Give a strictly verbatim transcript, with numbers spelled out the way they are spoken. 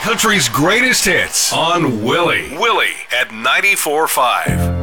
Country's greatest hits on Willie. Willie at ninety-four point five.